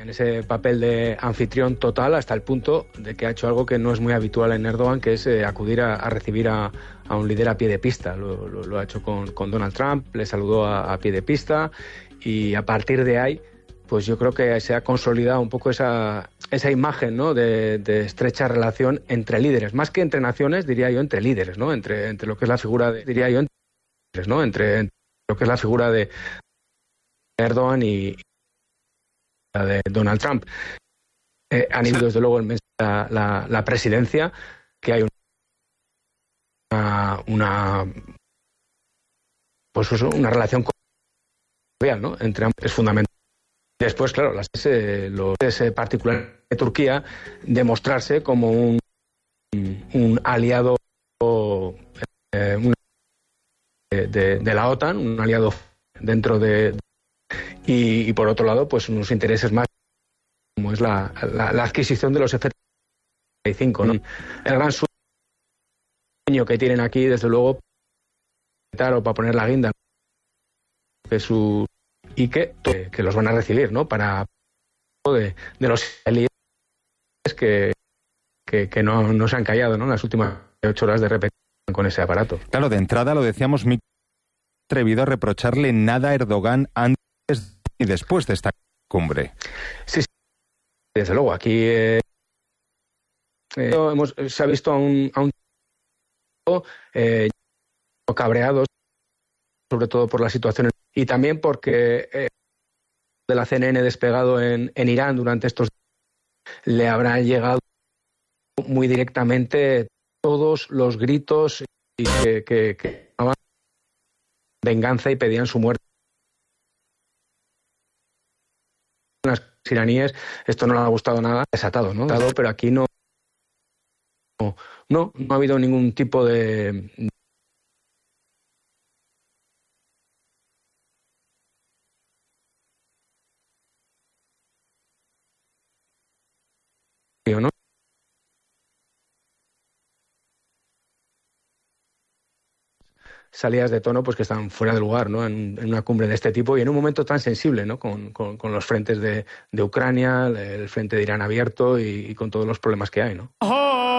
en ese papel de anfitrión total, hasta el punto de que ha hecho algo que no es muy habitual en Erdogan, que es acudir a recibir a un líder a pie de pista. Lo ha hecho con Donald Trump, le saludó a pie de pista, y a partir de ahí pues yo creo que se ha consolidado un poco esa imagen, ¿no?, de estrecha relación entre líderes, más que entre naciones, diría yo, entre líderes, ¿no?, entre lo que es la figura de, diría yo, entre lo que es la figura de Erdogan y la de Donald Trump. Han ido desde luego la presidencia, que hay una relación cordial, ¿no?, entre ambos, es fundamental. Después, claro, es particular de Turquía demostrarse como un aliado de la OTAN, un aliado dentro de... Y por otro lado, pues unos intereses más, como es la adquisición de los F-35, ¿no? El gran sueño que tienen aquí, desde luego, o para poner la guinda, que los van a recibir, ¿no?, para de los israelíes que no se han callado, ¿no?, en las últimas 8 horas de repetir con ese aparato. Claro, de entrada lo decíamos, muy atrevido a reprocharle nada a Erdogan antes y después de esta cumbre. Sí, desde luego. Aquí se ha visto a un cabreados, sobre todo por la situación, y también porque de la CNN despegado en Irán durante estos días, le habrán llegado muy directamente todos los gritos y que daban venganza y pedían su muerte. Las iraníes, esto no le ha gustado nada, desatado, ¿no? Pero aquí no ha habido ningún tipo de... ¿no? Salidas de tono, pues que están fuera de lugar, ¿no?, en una cumbre de este tipo y en un momento tan sensible, ¿no?, con los frentes de Ucrania, el frente de Irán abierto y con todos los problemas que hay, ¿no?